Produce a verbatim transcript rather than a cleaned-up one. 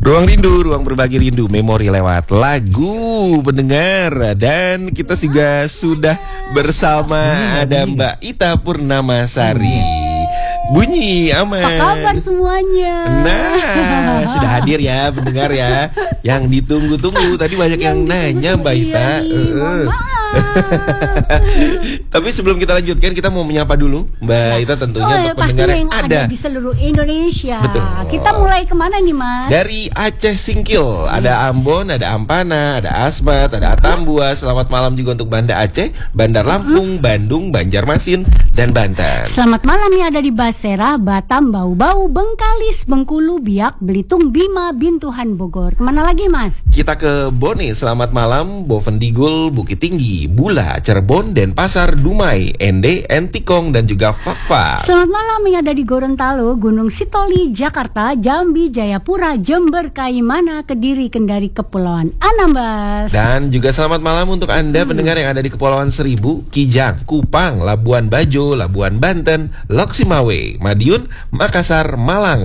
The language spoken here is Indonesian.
Ruang Rindu, ruang berbagi rindu, memori lewat lagu pendengar. Dan kita juga sudah bersama ada Mbak Ita Purnamasari. Bunyi aman. Apa kabar semuanya? Nah, sudah hadir ya pendengar ya. Yang ditunggu-tunggu. Tadi banyak yang, yang nanya Mbak Ita. Uh. Tapi sebelum kita lanjutkan, kita mau menyapa dulu Mbak Ita tentunya oh, untuk pendengar yang ada. ada di seluruh Indonesia. Betul. Kita mulai kemana nih Mas? Dari Aceh Singkil, yes. Ada Ambon, ada Ampana, ada Asmat, ada Atambua. Selamat malam juga untuk Banda Aceh, Bandar Lampung, mm-hmm. Bandung, Banjarmasin, dan Banten. Selamat malam nih ada di Basera, Batam, Bau-Bau, Bengkalis, Bengkulu, Biak, Belitung, Bima, Bintuhan, Bogor. Kemana lagi Mas? Kita ke Bone, selamat malam, Bovendigul, Bukit Tinggi, Bula, Cirebon, Denpasar, Dumai, Ende, Entikong, dan juga Fakfak. Selamat malam yang ada di Gorontalo, Gunung Sitoli, Jakarta, Jambi, Jayapura, Jember, Kaimana, Kediri, Kendari, Kepulauan Anambas. Dan juga selamat malam untuk Anda hmm. pendengar yang ada di Kepulauan Seribu, Kijang, Kupang, Labuan Bajo, Labuan Banten, Loksimawe, Madiun, Makassar, Malang,